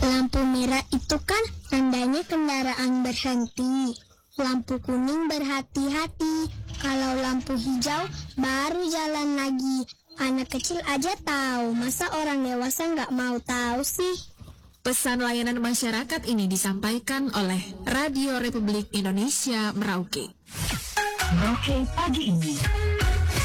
Lampu merah itu kan tandanya kendaraan berhenti. Lampu kuning berhati-hati. Kalau lampu hijau baru jalan lagi. Anak kecil aja tahu, masa orang dewasa nggak mau tahu sih? Pesan layanan masyarakat ini disampaikan oleh Radio Republik Indonesia Merauke. Merauke pagi ini.